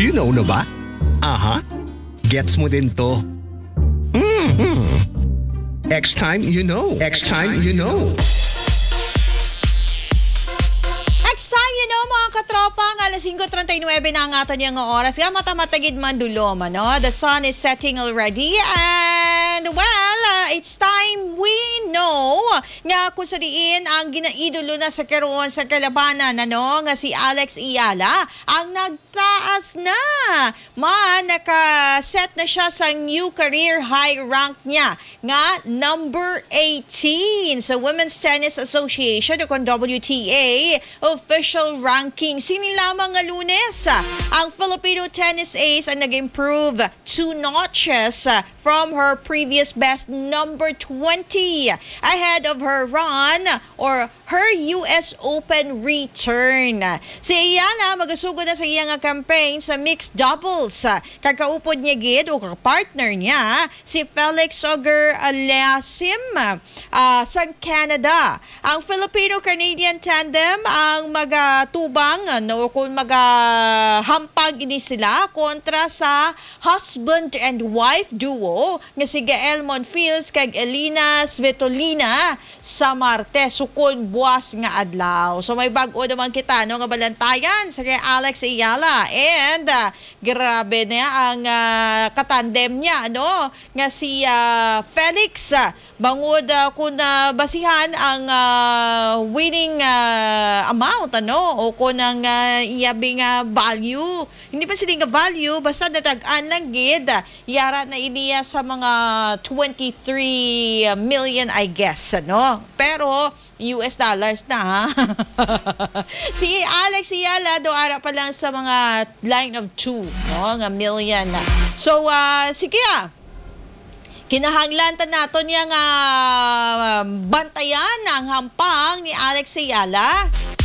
You know na ba? Aha. Gets mo din to. Next time you know. Next time you know. Next time, mga katropa, ang alas 5:39 na ang ato niyang oras. Nga matamatagid man dulom, The sun is setting already and, well, it's time we know nga kung sa diin ang ginaidolo na sa karoon sa kalabanan, nga si Alex Ayala ang nagtaas na. Nakaset na siya sa new career high rank niya nga number 18 sa Women's Tennis Association o kung WTA official ranking. Sini lamang nga Lunes, ang Filipino tennis ace ang nag-improve 2 notches from her previous best number 20 ahead of her run or her US Open return. Si Ayala magasugod na sa iyang campaign sa mixed doubles. Kakaupod niya gid o partner niya si Felix Auger-Aliassime sa Canada. Ang Filipino-Canadian tandem ang magatubang kung magahampag ini sila kontra sa husband and wife duo nga si Gael Monfils kag Elina Svitolina sa Martes sukon buwas nga adlaw. So may bag-o naman kita nga balantayan sa kay Alex Ayala and grabe na ang katandem niya nga si Felix bangod kung basihan ang winning amount o kung ang iyabing value. Hindi pa sila nga value basta natag-an lang gid yara na iniya sa mga 23 million I guess pero US dollars na ha. Si Alex Ayala do ara pa lang sa mga line of 2 nga million. So sige kinahanglan ta naton yang bantayan ang hampang ni Alex Ayala.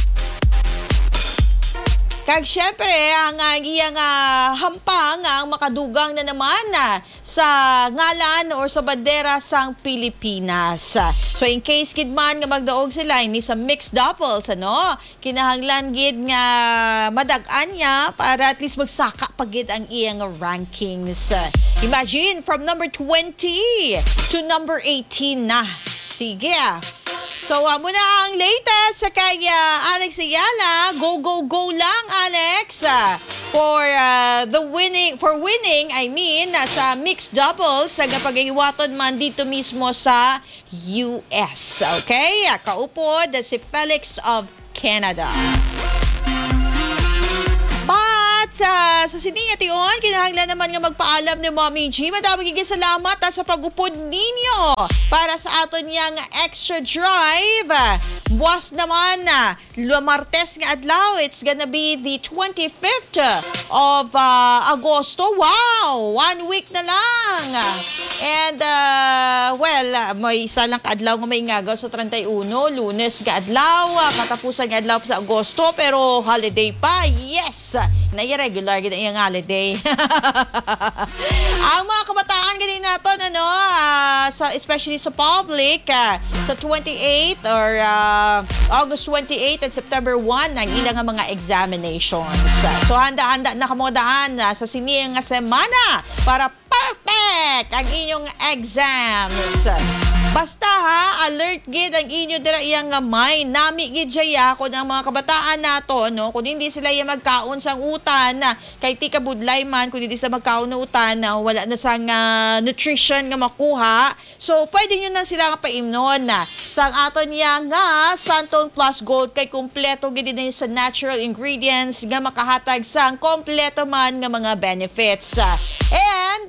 Kag syempre, ang iyang hampang ang makadugang na naman sa ngalan or sa bandera sang Pilipinas. So in case gid man nga magdaog sila ini sa mixed doubles, kinahanglan gid nga madag-an niya para at least magsaka pagid ang iyang rankings. Imagine from number 20 to number 18 na. Sige So, muna ang latest sa kay Alex Ayala. Go, go, go lang, Alex. For winning, sa mixed doubles, sa pag-iwaton man dito mismo sa US. Okay? Kaupod si Felix of Canada. Sa siningat iyon, kinahanglan naman nga magpaalam ni Mommy G. Madaming higit salamat sa pag-upod ninyo para sa aton niyang extra drive. Buwas naman, Martes nga adlaw, it's gonna be the 25th of Agosto. Wow! 1 week na lang. And, may isa lang kaadlaw nga may ngagaw sa 31. Lunes nga adlaw, katapusan nga adlaw sa Agosto, pero holiday pa. Yes! Na-regular gina yung holiday. Ang mga kabataan gani naton especially sa public sa 28 or August 28 and September 1 ang ilang mga examinations. So handa-handa na kamo daan sa siniyang semana para perfect ang inyong exams. Basta alert gid ang inyo dira iyang mind. Nami gid jaya ko ng mga kabataan nato, kung hindi sila yung magkaon sang utan, kay tika budlay man, kung hindi sila magkaon ng utan, wala na sang nutrition nga makuha. So, pwede nyo na sila nga paimnon sang aton niya nga Santon Plus Gold kay kumpleto gid din sa natural ingredients nga makahatag sang kompleto man nga mga benefits. And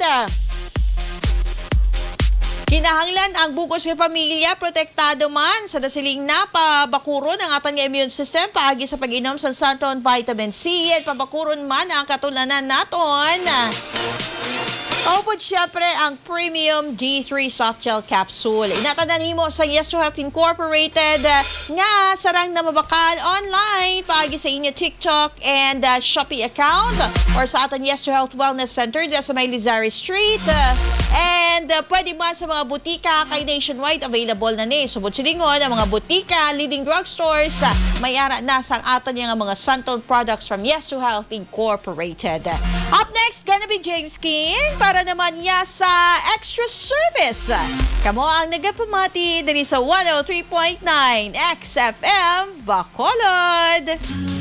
kinahanglan ang bukos ng pamilya protektado man sa dasiling napabakuron ang aton nga immune system paagi sa pag-inom sa Santon Vitamin C at pabakuron man ang katulanan naton. Upod syempre ang Premium D3 Soft Gel Capsule. Inatanan nimo sa Yes to Health Incorporated nga sarang na mabakal online paagi sa inyo TikTok and Shopee account or sa aton Yes to Health Wellness Center sa may Lizari Street. And And pwede man sa mga butika kay Nationwide available na ni. Subod silingon ang mga butika, leading drugstores, may ara na sang atan yung mga Santon products from Yes to Health Incorporated. Up next, gonna be James King para naman niya sa Extra Service. Kamo ang nagapamati dali sa 103.9 XFM Bacolod.